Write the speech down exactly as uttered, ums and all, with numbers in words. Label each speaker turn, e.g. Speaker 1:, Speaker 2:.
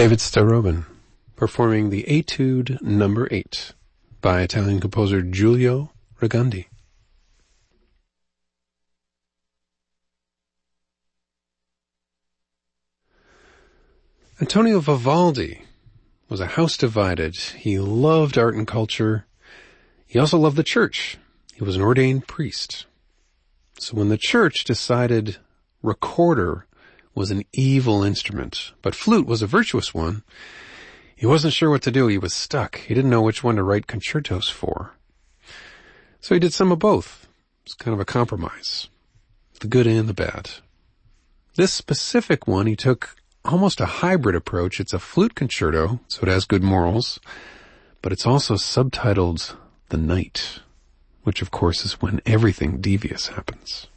Speaker 1: David Starobin, performing the Etude Number eight by Italian composer Giulio Ragundi. Antonio Vivaldi was a house divided. He loved art and culture. He also loved the church. He was an ordained priest. So when the church decided recorder was an evil instrument, but flute was a virtuous one, he wasn't sure what to do. He was stuck. He didn't know which one to write concertos for. So he did some of both. It's kind of a compromise. The good and the bad. This specific one, he took almost a hybrid approach. It's a flute concerto, so it has good morals, but it's also subtitled The Night, which of course is when everything devious happens.